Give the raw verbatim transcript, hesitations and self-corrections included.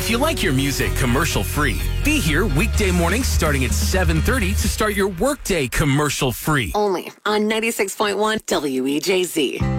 If you like your music commercial-free, be here weekday mornings starting at seven thirty to start your workday commercial-free. Only on ninety-six point one W E J Z.